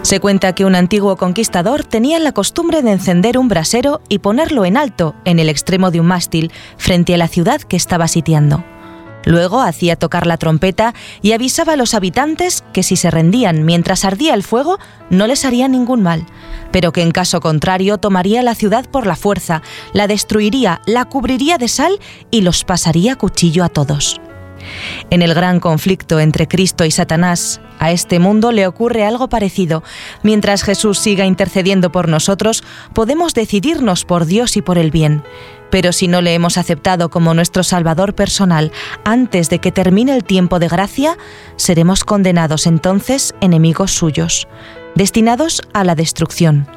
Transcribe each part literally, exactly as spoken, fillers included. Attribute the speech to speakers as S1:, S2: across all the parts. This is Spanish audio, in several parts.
S1: Se cuenta que un antiguo conquistador tenía la costumbre de encender un brasero y ponerlo en alto, en el extremo de un mástil, frente a la ciudad que estaba sitiando. Luego hacía tocar la trompeta y avisaba a los habitantes que si se rendían mientras ardía el fuego, no les haría ningún mal, pero que en caso contrario tomaría la ciudad por la fuerza, la destruiría, la cubriría de sal y los pasaría a cuchillo a todos. En el gran conflicto entre Cristo y Satanás, a este mundo le ocurre algo parecido. Mientras Jesús siga intercediendo por nosotros, podemos decidirnos por Dios y por el bien. Pero si no le hemos aceptado como nuestro Salvador personal antes de que termine el tiempo de gracia, seremos condenados entonces enemigos suyos, destinados a la destrucción.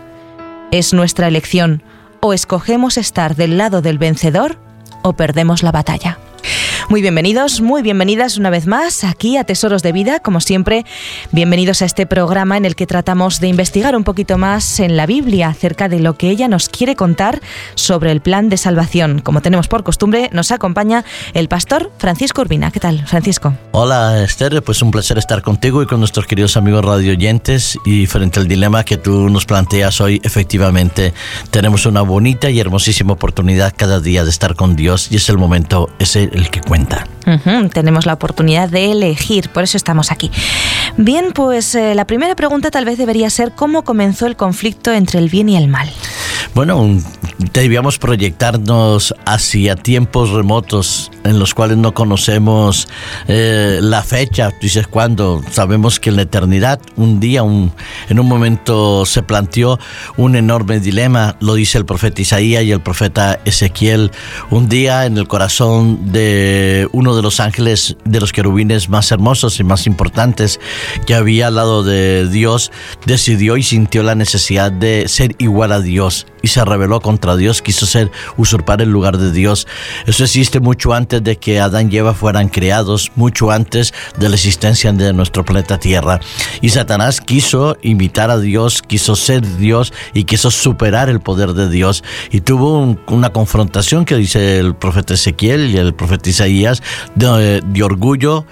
S1: Es nuestra elección: o escogemos estar del lado del vencedor o perdemos la batalla. Muy bienvenidos, muy bienvenidas una vez más aquí a Tesoros de Vida, como siempre. Bienvenidos a este programa en el que tratamos de investigar un poquito más en la Biblia acerca de lo que ella nos quiere contar sobre el plan de salvación. Como tenemos por costumbre, nos acompaña el pastor Francisco Urbina. ¿Qué tal, Francisco?
S2: Hola, Esther, pues un placer estar contigo y con nuestros queridos amigos radioyentes. Y frente al dilema que tú nos planteas hoy, efectivamente, tenemos una bonita y hermosísima oportunidad cada día de estar con Dios, y es el momento, es el que cuenta.
S1: Uh-huh, tenemos la oportunidad de elegir, por eso estamos aquí. Bien, pues eh, la primera pregunta tal vez debería ser: ¿cómo comenzó el conflicto entre el bien y el mal?
S2: Bueno, debíamos proyectarnos hacia tiempos remotos en los cuales no conocemos eh, la fecha. Tú dices cuándo. Sabemos que en la eternidad, un día, un, en un momento se planteó un enorme dilema. Lo dice el profeta Isaías y el profeta Ezequiel. Un día en el corazón de uno de los ángeles, de los querubines más hermosos y más importantes que había al lado de Dios, decidió y sintió la necesidad de ser igual a Dios y se rebeló contra Dios, quiso ser usurpar el lugar de Dios. Eso existe mucho antes de que Adán y Eva fueran creados, mucho antes de la existencia de nuestro planeta Tierra. Y Satanás quiso imitar a Dios, quiso ser Dios y quiso superar el poder de Dios. Y tuvo un, una confrontación que dice el profeta Ezequiel y el profeta Isaías de, de orgullo,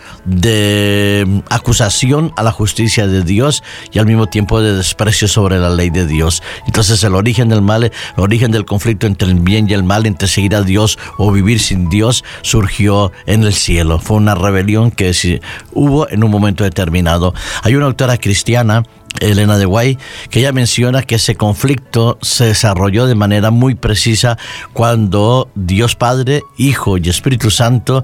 S2: de acusación a la justicia de Dios y al mismo tiempo de desprecio sobre la ley de Dios. Entonces el origen del mal, el origen del conflicto entre el bien y el mal, entre seguir a Dios o vivir sin Dios, surgió en el cielo. Fue una rebelión que sí, hubo en un momento determinado. Hay una autora cristiana, Elena de White, que ella menciona que ese conflicto se desarrolló de manera muy precisa cuando Dios Padre, Hijo y Espíritu Santo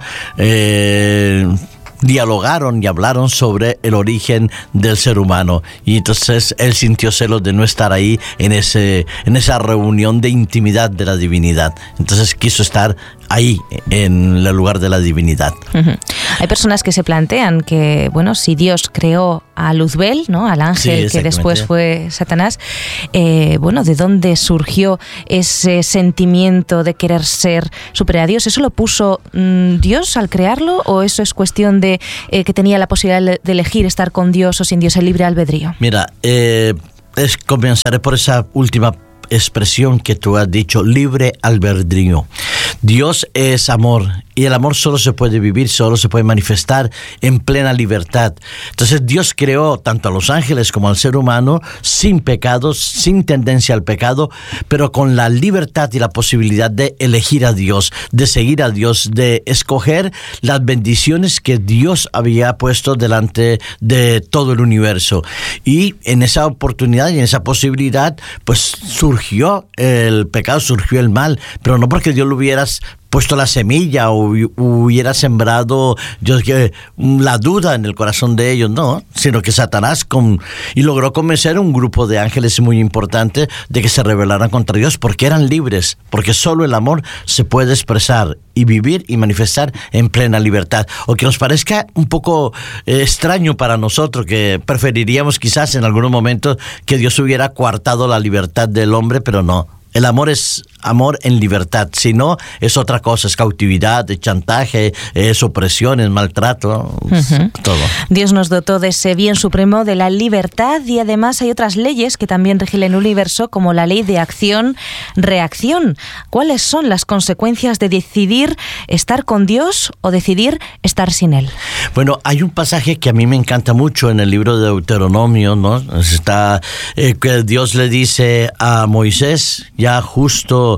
S2: eh, dialogaron y hablaron sobre el origen del ser humano, y entonces él sintió celos de no estar ahí en ese en esa reunión de intimidad de la divinidad. Entonces quiso estar ahí en el lugar de la divinidad. Uh-huh.
S1: Hay personas que se plantean que, bueno, si Dios creó a Luzbel, ¿no?, al ángel sí, que después fue Satanás, eh, bueno, ¿de dónde surgió ese sentimiento de querer ser superior a Dios? ¿Eso lo puso mmm, Dios al crearlo, o eso es cuestión de eh, que tenía la posibilidad de elegir estar con Dios o sin Dios, el libre albedrío?
S2: Mira, eh, es, comenzaré por esa última expresión que tú has dicho, libre albedrío. Dios es amor, y el amor solo se puede vivir, solo se puede manifestar en plena libertad. Entonces Dios creó tanto a los ángeles como al ser humano sin pecados, sin tendencia al pecado, pero con la libertad y la posibilidad de elegir a Dios, de seguir a Dios, de escoger las bendiciones que Dios había puesto delante de todo el universo. Y en esa oportunidad y en esa posibilidad, pues surgió el pecado, surgió el mal, pero no porque Dios lo hubiera puesto la semilla o hubiera sembrado yo, la duda en el corazón de ellos, no, sino que Satanás con, y logró convencer a un grupo de ángeles muy importante de que se rebelaran contra Dios, porque eran libres, porque solo el amor se puede expresar y vivir y manifestar en plena libertad. O que nos parezca un poco eh, extraño para nosotros, que preferiríamos quizás en algunos momentos que Dios hubiera coartado la libertad del hombre, pero no. El amor es amor en libertad, si no, es otra cosa, es cautividad, es chantaje, es opresión, es maltrato, uh-huh. todo.
S1: Dios nos dotó de ese bien supremo, de la libertad, y además hay otras leyes que también rigen el universo, como la ley de acción-reacción. ¿Cuáles son las consecuencias de decidir estar con Dios o decidir estar sin Él?
S2: Bueno, hay un pasaje que a mí me encanta mucho en el libro de Deuteronomio, ¿no? Está eh, que Dios le dice a Moisés, ya justo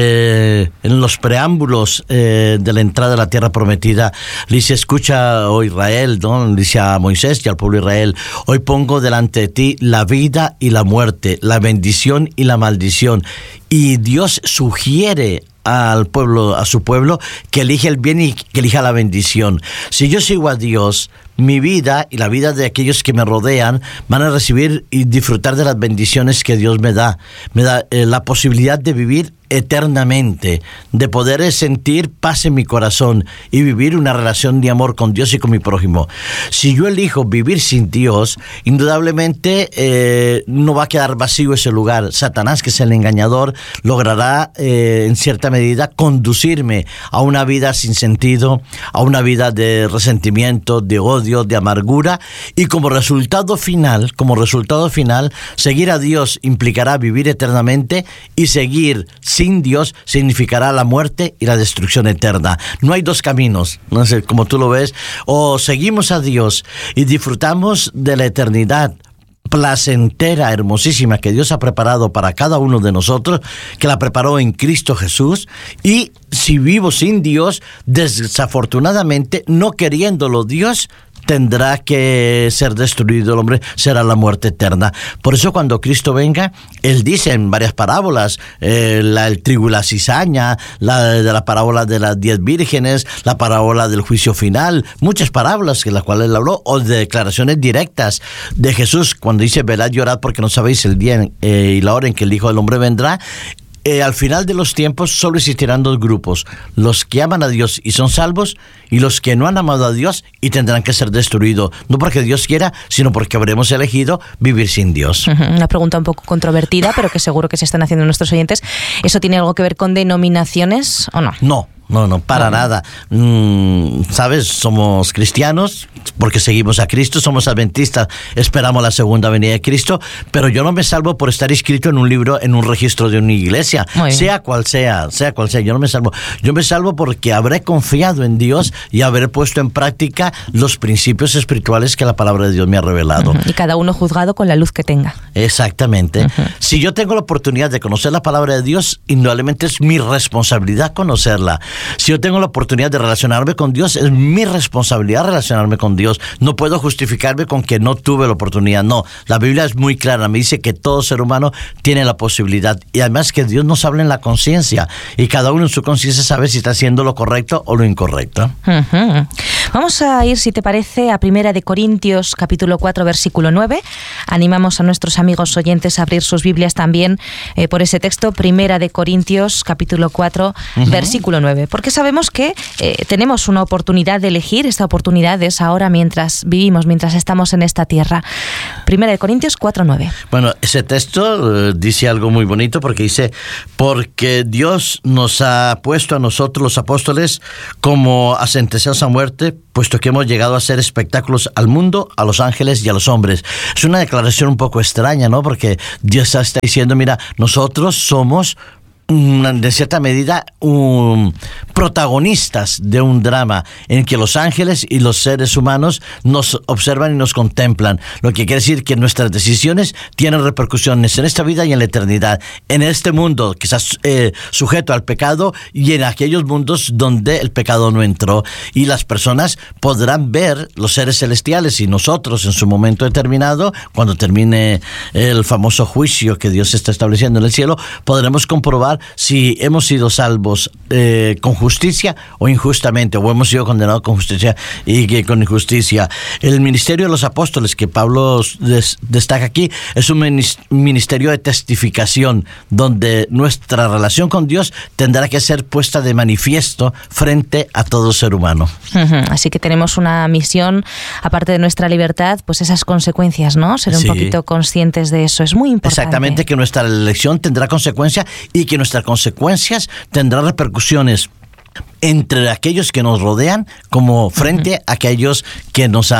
S2: eh, en los preámbulos eh, de la entrada a la tierra prometida, le dice: escucha, oh Israel, ¿no? Le dice a Moisés y al pueblo de Israel: hoy pongo delante de ti la vida y la muerte, la bendición y la maldición. Y Dios sugiere al pueblo, a su pueblo, que elige el bien y que elija la bendición. Si yo sigo a Dios, mi vida y la vida de aquellos que me rodean van a recibir y disfrutar de las bendiciones que Dios me da. Me da eh, la posibilidad de vivir eternamente, de poder sentir paz en mi corazón y vivir una relación de amor con Dios y con mi prójimo. Si yo elijo vivir sin Dios, indudablemente eh, no va a quedar vacío ese lugar. Satanás, que es el engañador, logrará eh, en cierta medida conducirme a una vida sin sentido, a una vida de resentimiento, de odio, de amargura, y como resultado final, como resultado final, seguir a Dios implicará vivir eternamente, y seguir sin Dios significará la muerte y la destrucción eterna. No hay dos caminos, no sé, como tú lo ves. O seguimos a Dios y disfrutamos de la eternidad placentera, hermosísima, que Dios ha preparado para cada uno de nosotros, que la preparó en Cristo Jesús. Y si vivo sin Dios, desafortunadamente, no queriéndolo Dios, tendrá que ser destruido el hombre, será la muerte eterna. Por eso cuando Cristo venga, Él dice en varias parábolas, eh, la, el trigo y la cizaña, la de la parábola de las diez vírgenes, la parábola del juicio final, muchas parábolas que las cuales Él habló, o de declaraciones directas de Jesús, cuando dice: velad y orad porque no sabéis el día eh, y la hora en que el Hijo del Hombre vendrá. Eh, al final de los tiempos solo existirán dos grupos: los que aman a Dios y son salvos, y los que no han amado a Dios y tendrán que ser destruidos, no porque Dios quiera, sino porque habremos elegido vivir sin Dios.
S1: Uh-huh. Una pregunta un poco controvertida, pero que seguro que se están haciendo nuestros oyentes. ¿Eso tiene algo que ver con denominaciones o no?
S2: No. No, no, para no. nada. Mm, ¿Sabes? Somos cristianos porque seguimos a Cristo, somos adventistas, esperamos la segunda venida de Cristo, pero yo no me salvo por estar inscrito en un libro, en un registro de una iglesia, sea cual sea, sea cual sea, yo no me salvo. Yo me salvo porque habré confiado en Dios y habré puesto en práctica los principios espirituales que la palabra de Dios me ha revelado.
S1: Uh-huh. Y cada uno juzgado con la luz que tenga.
S2: Exactamente. Uh-huh. Si yo tengo la oportunidad de conocer la palabra de Dios, indudablemente es mi responsabilidad conocerla. Si yo tengo la oportunidad de relacionarme con Dios, es mi responsabilidad relacionarme con Dios. No puedo justificarme con que no tuve la oportunidad. No, la Biblia es muy clara. Me dice que todo ser humano tiene la posibilidad. Y además que Dios nos habla en la conciencia. Y cada uno en su conciencia sabe si está haciendo lo correcto o lo incorrecto.
S1: Uh-huh. Vamos a ir, si te parece, a Primera de Corintios, capítulo cuatro, versículo nueve. Animamos a nuestros amigos oyentes a abrir sus Biblias también eh, por ese texto. Primera de Corintios, capítulo cuatro, uh-huh. versículo nueve. Porque sabemos que eh, tenemos una oportunidad de elegir. Esta oportunidad es ahora, mientras vivimos, mientras estamos en esta tierra. Primera de Corintios cuatro nueve.
S2: Bueno, ese texto eh, dice algo muy bonito, porque dice: porque Dios nos ha puesto a nosotros los apóstoles como a sentenciados a muerte, puesto que hemos llegado a ser espectáculos al mundo, a los ángeles y a los hombres. Es una declaración un poco extraña, ¿no? Porque Dios está diciendo: mira, nosotros somos de cierta medida um, protagonistas de un drama en que los ángeles y los seres humanos nos observan y nos contemplan, lo que quiere decir que nuestras decisiones tienen repercusiones en esta vida y en la eternidad, en este mundo que está eh, sujeto al pecado y en aquellos mundos donde el pecado no entró. Y las personas podrán ver, los seres celestiales y nosotros en su momento determinado, cuando termine el famoso juicio que Dios está estableciendo en el cielo, podremos comprobar si hemos sido salvos eh, con justicia o injustamente, o hemos sido condenados con justicia y que con injusticia. El ministerio de los apóstoles que Pablo des, destaca aquí es un ministerio de testificación, donde nuestra relación con Dios tendrá que ser puesta de manifiesto frente a todo ser humano.
S1: Uh-huh. Así que tenemos una misión, aparte de nuestra libertad, pues esas consecuencias, ¿no? Ser un sí. poquito conscientes de eso, es muy importante.
S2: Exactamente, que nuestra elección tendrá consecuencias y que nuestras consecuencias tendrán repercusiones entre aquellos que nos rodean como frente uh-huh. a aquellos que nos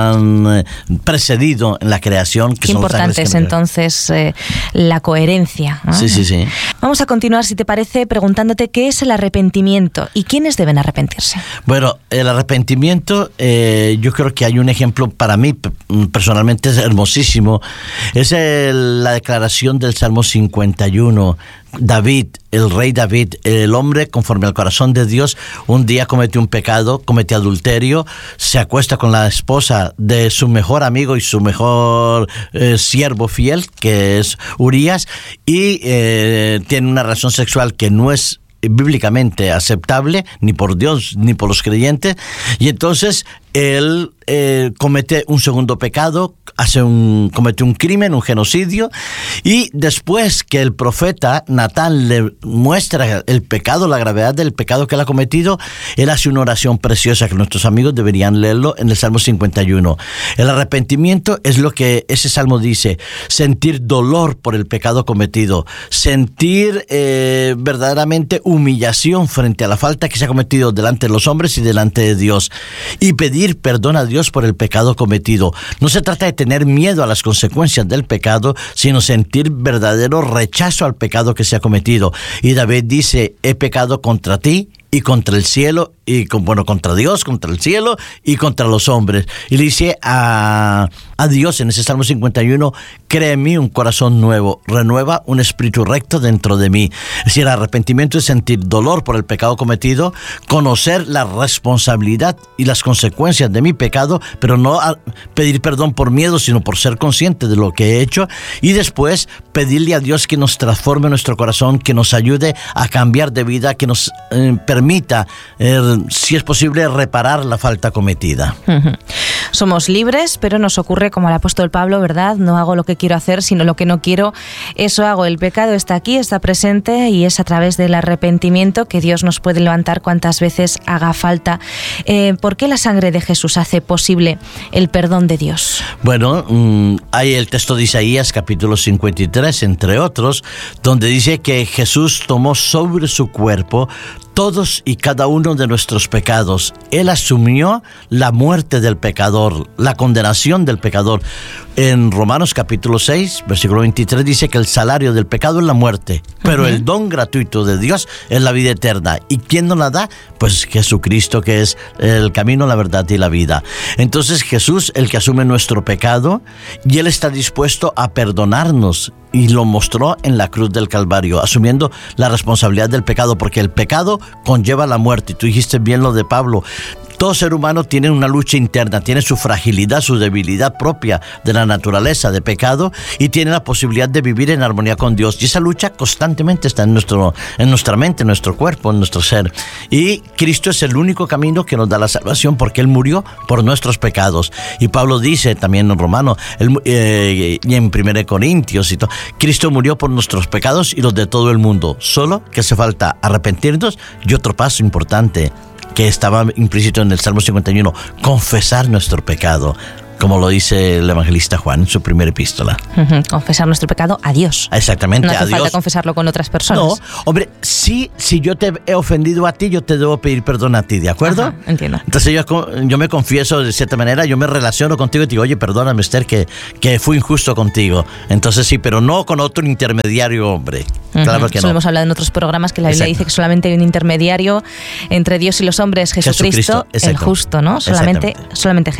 S2: han precedido en la creación. Que
S1: Qué
S2: son
S1: importante es entonces eh, la coherencia, ¿no?
S2: Sí, sí, sí.
S1: Vamos a continuar, si te parece, preguntándote qué es el arrepentimiento y quiénes deben arrepentirse.
S2: Bueno, el arrepentimiento, eh, yo creo que hay un ejemplo para mí, personalmente es hermosísimo. Es el, la declaración del Salmo cincuenta y uno. David, el rey David, el hombre conforme al corazón de Dios, un día comete un pecado, comete adulterio, se acuesta con la esposa de su mejor amigo y su mejor eh, siervo fiel, que es Urías, y eh, tiene una relación sexual que no es bíblicamente aceptable, ni por Dios, ni por los creyentes, y entonces él eh, comete un segundo pecado, hace un, comete un crimen, un genocidio, y después que el profeta Natán le muestra el pecado, la gravedad del pecado que él ha cometido, él hace una oración preciosa que nuestros amigos deberían leerlo en el Salmo cincuenta y uno. El arrepentimiento es lo que ese salmo dice: sentir dolor por el pecado cometido, sentir eh, verdaderamente humillación frente a la falta que se ha cometido delante de los hombres y delante de Dios, y pedir perdón a Dios por el pecado cometido. No se trata de tener miedo a las consecuencias del pecado, sino sentir verdadero rechazo al pecado que se ha cometido. Y David dice: he pecado contra ti y contra el cielo, y con, bueno, contra Dios, contra el cielo y contra los hombres. Y le dice a, a Dios en ese Salmo cincuenta y uno: crea en mí un corazón nuevo, renueva un espíritu recto dentro de mí. Es decir, el arrepentimiento es sentir dolor por el pecado cometido, conocer la responsabilidad y las consecuencias de mi pecado, pero no pedir perdón por miedo, sino por ser consciente de lo que he hecho, y después pedirle a Dios que nos transforme nuestro corazón, que nos ayude a cambiar de vida, que nos eh, permita, eh, si es posible, reparar la falta cometida.
S1: Uh-huh. Somos libres, pero nos ocurre como al apóstol Pablo, ¿verdad? No hago lo que quiero hacer, sino lo que no quiero, eso hago. El pecado está aquí, está presente, y es a través del arrepentimiento que Dios nos puede levantar cuantas veces haga falta. Eh, ¿Por qué la sangre de Jesús hace posible el perdón de Dios?
S2: Bueno, mmm, hay el texto de Isaías, capítulo cincuenta y tres, entre otros, donde dice que Jesús tomó sobre su cuerpo todos y cada uno de nuestros pecados. Él asumió la muerte del pecador, la condenación del pecador. En Romanos capítulo seis, versículo veintitrés, dice que el salario del pecado es la muerte, pero uh-huh. el don gratuito de Dios es la vida eterna. ¿Y quién nos la da? Pues Jesucristo, que es el camino, la verdad y la vida. Entonces Jesús, el que asume nuestro pecado, y Él está dispuesto a perdonarnos, y lo mostró en la cruz del Calvario, asumiendo la responsabilidad del pecado, porque el pecado conlleva la muerte. Y tú dijiste bien lo de Pablo. Todo ser humano tiene una lucha interna, tiene su fragilidad, su debilidad propia de la naturaleza de pecado, y tiene la posibilidad de vivir en armonía con Dios. Y esa lucha constantemente está en, nuestro, en nuestra mente, en nuestro cuerpo, en nuestro ser. Y Cristo es el único camino que nos da la salvación, porque Él murió por nuestros pecados. Y Pablo dice también en Romano él, eh, y en primera de Corintios y todo, Cristo murió por nuestros pecados y los de todo el mundo. Solo que hace falta arrepentirnos, y otro paso importante que estaba implícito en el Salmo cincuenta y uno, confesar nuestro pecado, como lo dice el evangelista Juan en su primera epístola.
S1: Uh-huh. Confesar nuestro pecado a Dios.
S2: Exactamente,
S1: no
S2: a Dios.
S1: No hace falta confesarlo con otras personas.
S2: No, hombre, sí, si yo te he ofendido a ti, yo te debo pedir perdón a ti, ¿de acuerdo?
S1: Ajá, entiendo.
S2: Entonces yo, yo me confieso de cierta manera, yo me relaciono contigo y te digo: oye, perdóname, Esther, que, que fui injusto contigo. Entonces sí, pero no con otro intermediario, hombre.
S1: Uh-huh.
S2: Claro que
S1: Eso
S2: no.
S1: lo hemos hablado en otros programas, que la Biblia
S2: Exacto.
S1: dice que solamente hay un intermediario entre Dios y los hombres, Jesucristo,
S2: Jesucristo,
S1: el justo, ¿no? Solamente, solamente